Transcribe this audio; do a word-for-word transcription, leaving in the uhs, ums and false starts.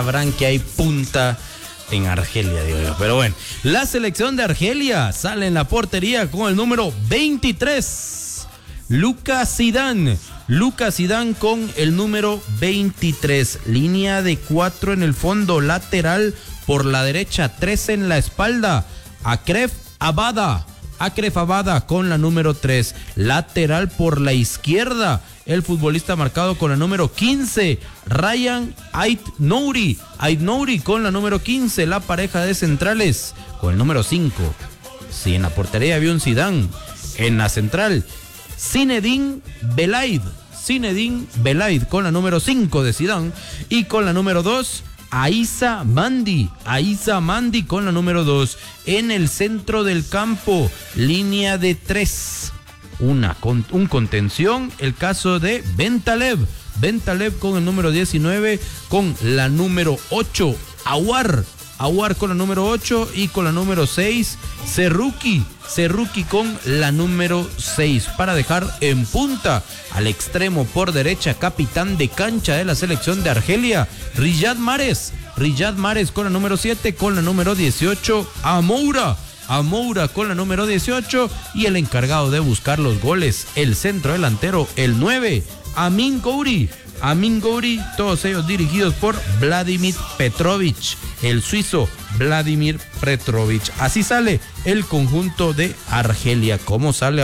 sabrán que hay punta en Argelia, digo yo. Pero bueno, la selección de Argelia sale en la portería con el número veintitrés. Lucas Zidane. Lucas Zidane con el número veintitrés. Línea de cuatro en el fondo. Lateral por la derecha. tres en la espalda. Akref Abada. Akref Abada con la número tres. Lateral por la izquierda. El futbolista marcado con la número quince. Ryan Ait-Nouri. Ait-Nouri con la número quince. La pareja de centrales con el número cinco. Sí, en la portería había un Zidane. En la central, Zinedine Belaid. Zinedine Belaid con la número cinco de Zidane. Y con la número dos, Aissa Mandi. Aissa Mandi con la número dos. En el centro del campo, línea de tres. Una, con, un contención, el caso de Bentaleb. Bentaleb con el número diecinueve, con la número ocho, Aouar. Aouar con la número ocho y con la número seis, Serruki. Serruki con la número seis. Para dejar en punta al extremo por derecha, capitán de cancha de la selección de Argelia, Riyad Mahrez. Riyad Mahrez con la número siete, con la número dieciocho, Amoura. Amoura con la número dieciocho y el encargado de buscar los goles, el centro delantero, el nueve, Amin Ghouri. Amin Ghouri, todos ellos dirigidos por Vladimir Petrovic, el suizo Vladimir Petrovic. Así sale el conjunto de Argelia. ¿Cómo sale